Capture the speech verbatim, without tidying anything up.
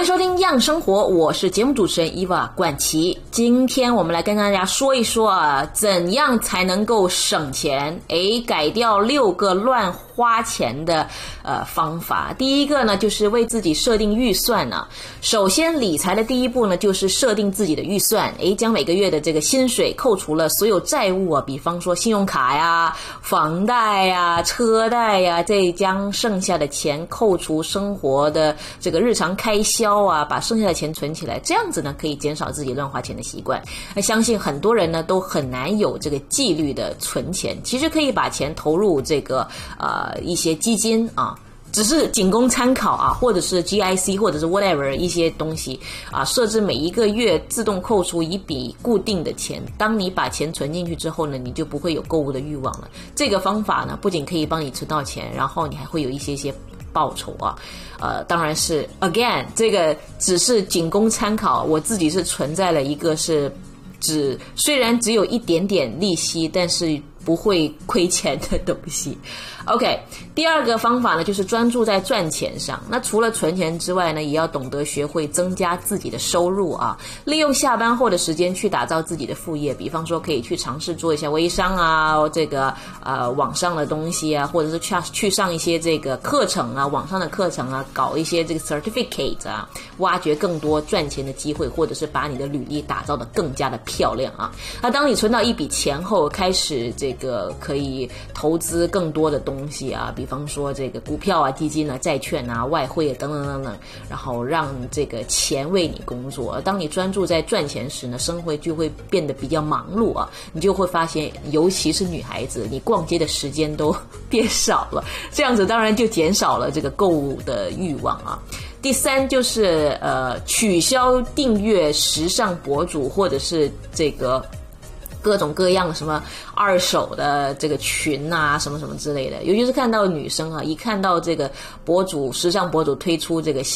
迎收听样生活，我是节目主持人伊娃冠琪。今天我们来跟大家说一说啊，怎样才能够省钱？诶，改掉六个乱花钱的呃方法。第一个呢，就是为自己设定预算呢、啊。首先，理财的第一步呢，就是设定自己的预算。诶，将每个月的这个薪水扣除了所有债务啊，比方说信用卡呀、房贷呀、车贷呀，再将剩下的钱扣除生活的这个日常开销。啊，把剩下的钱存起来，这样子呢可以减少自己乱花钱的习惯。那相信很多人呢都很难有这个纪律的存钱，其实可以把钱投入这个呃一些基金啊。只是仅供参考啊，或者是 G I C 或者是 whatever 一些东西啊，设置每一个月自动扣除一笔固定的钱。当你把钱存进去之后呢，你就不会有购物的欲望了。这个方法呢，不仅可以帮你存到钱，然后你还会有一些些报酬啊。呃，当然是 again 这个只是仅供参考，我自己是存在了一个是只虽然只有一点点利息，但是不会亏钱的东西。OK， 第二个方法呢，就是专注在赚钱上。那除了存钱之外呢，也要懂得学会增加自己的收入啊，利用下班后的时间去打造自己的副业。比方说，可以去尝试做一下微商啊，这个呃网上的东西啊，或者是去去上一些这个课程啊，网上的课程啊，搞一些这个 certificate 啊，挖掘更多赚钱的机会，或者是把你的履历打造得更加的漂亮啊。那当你存到一笔钱后，开始这个可以投资更多的东西。东西啊，比方说这个股票啊、基金啊、债券啊、外汇啊等等等等，然后让这个钱为你工作。当你专注在赚钱时呢，生活就会变得比较忙碌啊，你就会发现，尤其是女孩子，你逛街的时间都变少了，这样子当然就减少了这个购物的欲望啊。第三就是呃取消订阅时尚博主或者是这个。各种各样什么二手的这个群啊，什么什么之类的，尤其是看到女生啊，一看到这个博主、时尚博主推出这个